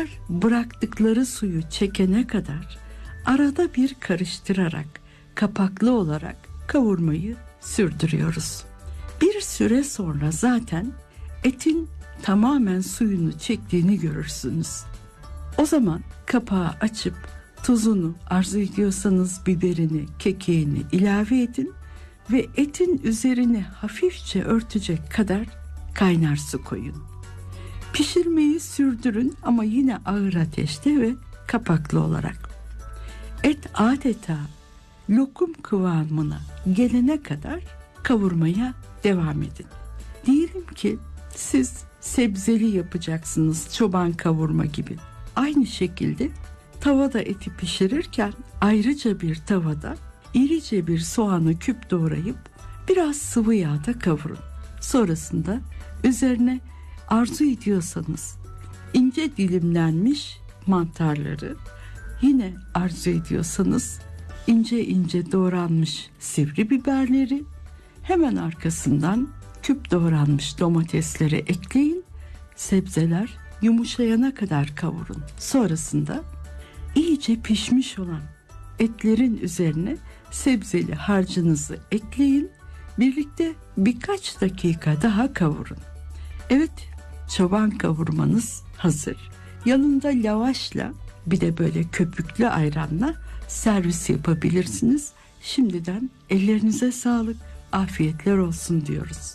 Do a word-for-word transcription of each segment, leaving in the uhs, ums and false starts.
Etler bıraktıkları suyu çekene kadar arada bir karıştırarak kapaklı olarak kavurmayı sürdürüyoruz. Bir süre sonra zaten etin tamamen suyunu çektiğini görürsünüz. O zaman kapağı açıp tuzunu, arzu ediyorsanız biberini, kekiğini ilave edin ve etin üzerini hafifçe örtecek kadar kaynar su koyun. Pişirmeyi sürdürün ama yine ağır ateşte ve kapaklı olarak. Et adeta lokum kıvamına gelene kadar kavurmaya devam edin. Diyelim ki siz sebzeli yapacaksınız, çoban kavurma gibi. Aynı şekilde tavada eti pişirirken ayrıca bir tavada irice bir soğanı küp doğrayıp biraz sıvı yağda kavurun. Sonrasında üzerine arzu ediyorsanız ince dilimlenmiş mantarları, yine arzu ediyorsanız ince ince doğranmış sivri biberleri, hemen arkasından küp doğranmış domatesleri ekleyin. Sebzeler yumuşayana kadar kavurun. Sonrasında iyice pişmiş olan etlerin üzerine sebzeli harcınızı ekleyin. Birlikte birkaç dakika daha kavurun. Evet, çoban kavurmanız hazır. Yanında lavaşla, bir de böyle köpüklü ayranla servis yapabilirsiniz. Şimdiden ellerinize sağlık, afiyetler olsun diyoruz.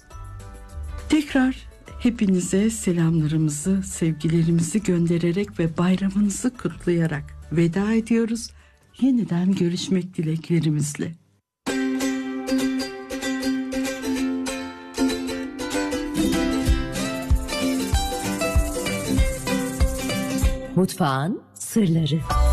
Tekrar hepinize selamlarımızı, sevgilerimizi göndererek ve bayramınızı kutlayarak veda ediyoruz. Yeniden görüşmek dileklerimizle. Mutfağın sırları.